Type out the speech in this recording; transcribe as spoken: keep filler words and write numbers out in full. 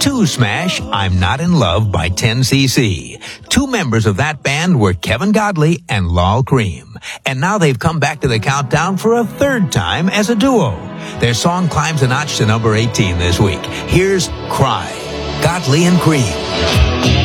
to smash I'm Not in Love by ten C C. Two members of that band were Kevin Godley and Lal Cream. And now they've come back to the countdown for a third time as a duo. Their song climbs a notch to number eighteen this week. Here's Cry, Godley and Cream.